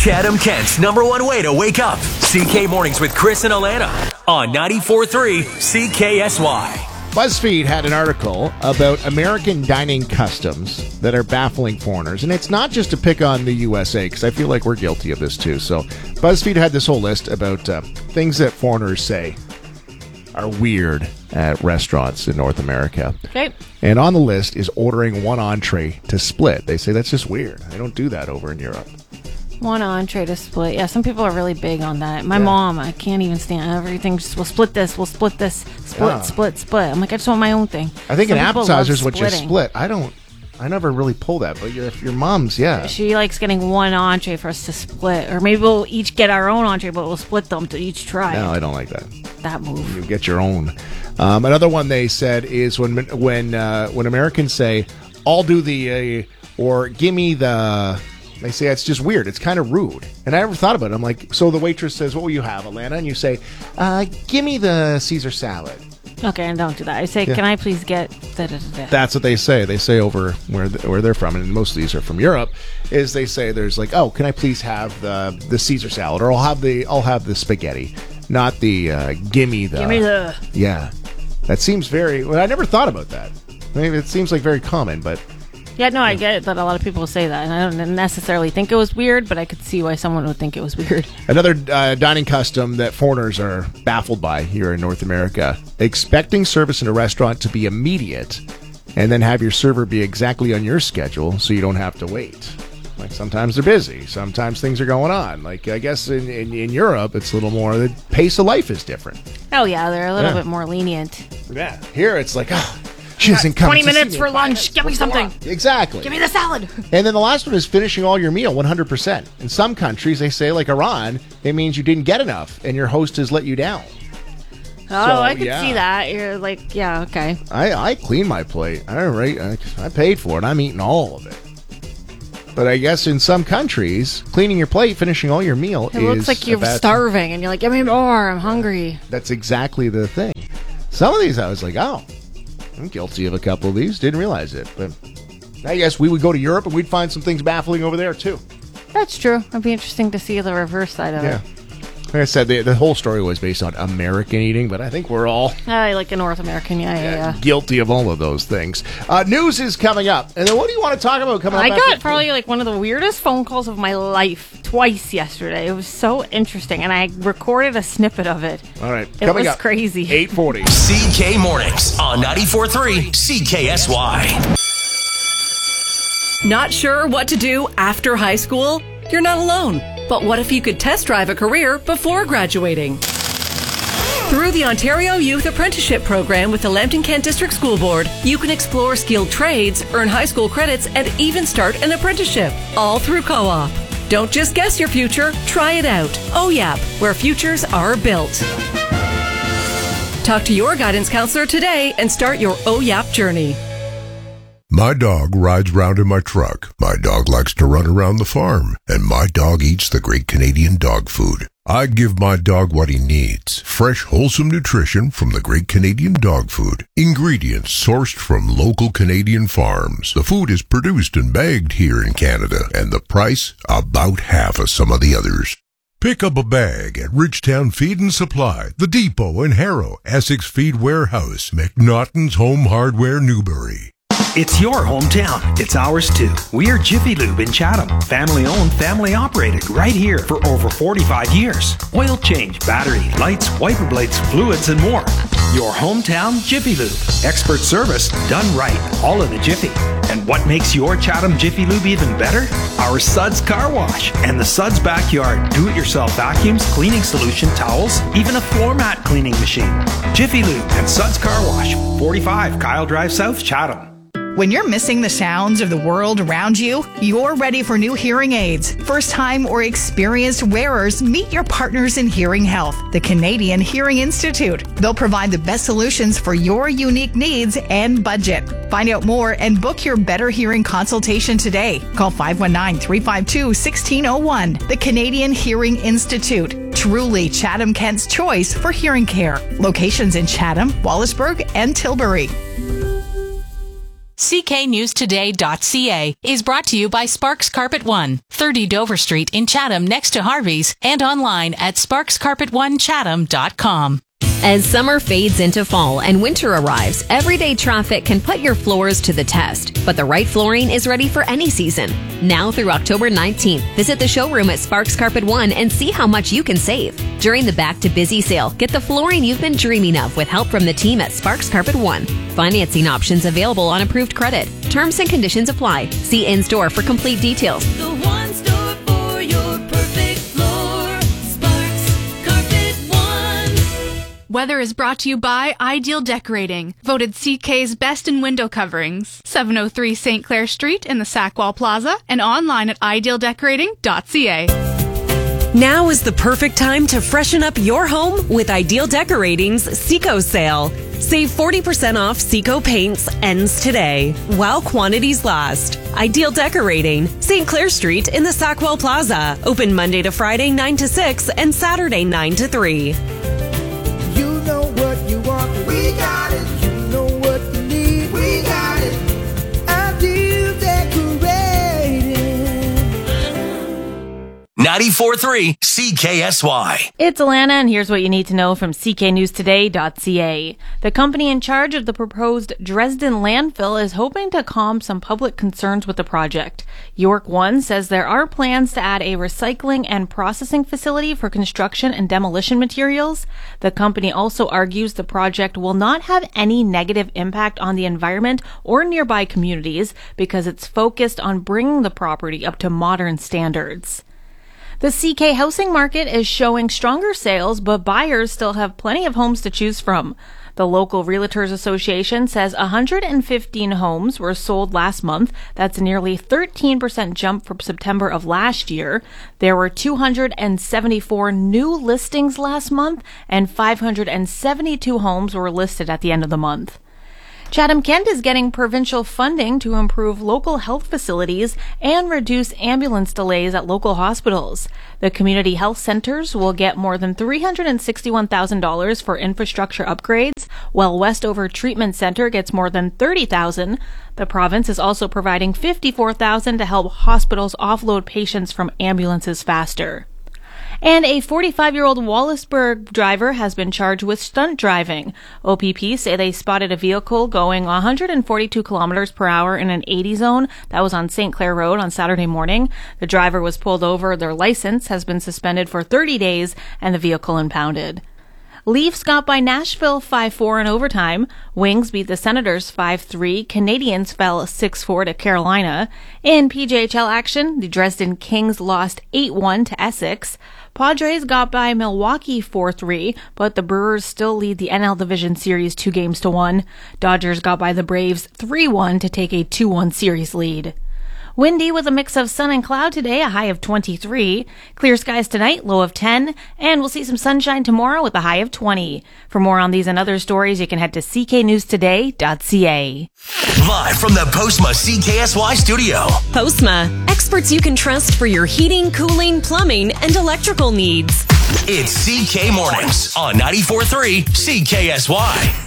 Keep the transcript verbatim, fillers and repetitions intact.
Chatham Kent's number one way to wake up. C K Mornings with Chris and Alana on ninety-four point three C K S Y. BuzzFeed had an article about American dining customs that are baffling foreigners. And it's not just to pick on the U S A, because I feel like we're guilty of this too. So BuzzFeed had this whole list about uh, things that foreigners say are weird at restaurants in North America. Okay. And on the list is ordering one entree to split. They say that's just weird. They don't do that over in Europe. One entree to split. Yeah, some people are really big on that. My Yeah. mom, I can't even stand everything. Just, we'll split this, we'll split this, split, Yeah. split, split. I'm like, I just want my own thing. I think Some an people appetizer love is what you splitting. split. I don't, I never really pull that, but your, your mom's, yeah. She likes getting one entree for us to split. Or maybe we'll each get our own entree, but we'll split them to each try. No, I don't like that. That move. You get your own. Um, another one they said is when when uh, when Americans say, "I'll do the," uh, or "Give me the," they say it's just weird. It's kind of rude. And I never thought about it. I'm like, so the waitress says, "What will you have, Alana?" And you say, uh, "Give me the Caesar salad." Okay, and don't do that. I say, Yeah. can I please get da da da da? That's what they say. They say over where th- where they're from, and most of these are from Europe. Is they say there's like, "Oh, can I please have the the Caesar salad?" Or I'll have the I'll have the spaghetti, not the uh, "Gimme the." Give me the. Yeah. That seems very... Well, I never thought about that. I mean, it seems like very common, but... Yeah, no, I get it that a lot of people say that, and I don't necessarily think it was weird, but I could see why someone would think it was weird. Another uh, dining custom that foreigners are baffled by here in North America. Expecting service in a restaurant to be immediate and then have your server be exactly on your schedule so you don't have to wait. Like, sometimes they're busy. Sometimes things are going on. Like, I guess in, in, in Europe, it's a little more... The pace of life is different. Oh, yeah, they're a little Yeah. bit more lenient. Yeah. Here, it's like, oh, she doesn't come twenty to see minutes me for in five lunch. minutes. Give me What's going something. on? Exactly. Give me the salad. And then the last one is finishing all your meal one hundred percent. In some countries, they say, like Iran, it means you didn't get enough and your host has let you down. Oh, So, I could yeah. see that. You're like, yeah, okay. I, I clean my plate. I, right, I, I paid for it. I'm eating all of it. But I guess in some countries, cleaning your plate, finishing all your meal It is... looks like a you're bad- starving, and you're like, give me more. I'm hungry. That's exactly the thing. Some of these I was like, oh, I'm guilty of a couple of these. Didn't realize it. But I guess we would go to Europe and we'd find some things baffling over there, too. That's true. It'd be interesting to see the reverse side of Yeah. it. Like I said, the, the whole story was based on American eating, but I think we're all I like a North American. Yeah, yeah, yeah. guilty of all of those things. Uh, news is coming up. And then what do you want to talk about coming up? I after- got probably like one of the weirdest phone calls of my life twice yesterday. It was so interesting, and I recorded a snippet of it. All right. It coming was up, crazy. eight forty. C K Mornings on ninety-four point three C K S Y. Not sure what to do after high school? You're not alone. But what if you could test drive a career before graduating? Through the Ontario Youth Apprenticeship Program with the Lambton Kent District School Board, you can explore skilled trades, earn high school credits, and even start an apprenticeship, all through co-op. Don't just guess your future, try it out. O Y A P, where futures are built. Talk to your guidance counselor today and start your O Y A P journey. My dog rides round in my truck. My dog likes to run around the farm. And my dog eats the great Canadian dog food. I give my dog what he needs. Fresh, wholesome nutrition from the great Canadian dog food. Ingredients sourced from local Canadian farms. The food is produced and bagged here in Canada. And the price, about half of some of the others. Pick up a bag at Ridgetown Feed and Supply, The Depot in Harrow, Essex Feed Warehouse, McNaughton's Home Hardware, Newbury. It's your hometown. It's ours too. We're Jiffy Lube in Chatham. Family owned, family operated, right here for over forty-five years. Oil change, battery, lights, wiper blades, fluids, and more. Your hometown Jiffy Lube. Expert service done right, all in a jiffy. And what makes your Chatham Jiffy Lube even better? Our Suds Car Wash and the Suds Backyard do-it-yourself vacuums, cleaning solution, towels, even a floor mat cleaning machine. Jiffy Lube and Suds Car Wash, forty-five Kyle Drive South, Chatham. When you're missing the sounds of the world around you, you're ready for new hearing aids. First-time or experienced wearers, meet your partners in hearing health, the Canadian Hearing Institute. They'll provide the best solutions for your unique needs and budget. Find out more and book your better hearing consultation today. Call five one nine, three five two, one six zero one. The Canadian Hearing Institute. Truly Chatham Kent's choice for hearing care. Locations in Chatham, Wallaceburg, and Tilbury. C K News Today dot C A is brought to you by Sparks Carpet One, thirty Dover Street in Chatham next to Harvey's, and online at sparks carpet one chatham dot com. As summer fades into fall and winter arrives, everyday traffic can put your floors to the test. But the right flooring is ready for any season. Now through October nineteenth, visit the showroom at Sparks Carpet One and see how much you can save. During the Back to Busy sale, get the flooring you've been dreaming of with help from the team at Sparks Carpet One. Financing options available on approved credit. Terms and conditions apply. See in-store for complete details. The one store for your perfect floor. Sparks Carpet One. Weather is brought to you by Ideal Decorating, voted C K's best in window coverings. seven oh three Saint Clair Street in the Sackwell Plaza and online at ideal decorating dot C A. Now is the perfect time to freshen up your home with Ideal Decorating's Seco sale. Save forty percent off Seco paints ends today, while quantities last. Ideal Decorating, Saint Clair Street in the Sackwell Plaza. Open Monday to Friday nine to six and Saturday nine to three. You know what you want, we got it. You know what you need, we got it. Ideal Decorating. ninety-four point three C K S Y. It's Alana, and here's what you need to know from C K News Today dot C A. The company in charge of the proposed Dresden landfill is hoping to calm some public concerns with the project. York One says there are plans to add a recycling and processing facility for construction and demolition materials. The company also argues the project will not have any negative impact on the environment or nearby communities because it's focused on bringing the property up to modern standards. The C K housing market is showing stronger sales, but buyers still have plenty of homes to choose from. The local Realtors Association says one hundred fifteen homes were sold last month. That's a nearly thirteen percent jump from September of last year. There were two hundred seventy-four new listings last month, and five hundred seventy-two homes were listed at the end of the month. Chatham-Kent is getting provincial funding to improve local health facilities and reduce ambulance delays at local hospitals. The community health centers will get more than three hundred sixty-one thousand dollars for infrastructure upgrades, while Westover Treatment Center gets more than thirty thousand dollars. The province is also providing fifty-four thousand dollars to help hospitals offload patients from ambulances faster. And a forty-five-year-old Wallaceburg driver has been charged with stunt driving. O P P say they spotted a vehicle going one hundred forty-two kilometers per hour in an eighty zone that was on Saint Clair Road on Saturday morning. The driver was pulled over. Their license has been suspended for thirty days and the vehicle impounded. Leafs got by Nashville five four in overtime. Wings beat the Senators five three. Canadians fell six four to Carolina. In P J H L action, the Dresden Kings lost eight one to Essex. Padres got by Milwaukee four three, but the Brewers still lead the N L Division Series two games to one. Dodgers got by the Braves three one to take a two one series lead. Windy with a mix of sun and cloud today, a high of twenty-three. Clear skies tonight, low of ten. And we'll see some sunshine tomorrow with a high of twenty. For more on these and other stories, you can head to C K News Today dot C A. Live from the Postma C K S Y studio. Postma, experts you can trust for your heating, cooling, plumbing, and electrical needs. It's C K Mornings on ninety-four point three C K S Y.